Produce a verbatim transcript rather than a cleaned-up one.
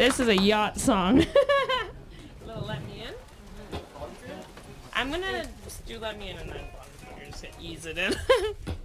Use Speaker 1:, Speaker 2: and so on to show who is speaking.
Speaker 1: This is a yacht song. Little Let Me In. I'm gonna just do Let Me In and then just ease it in.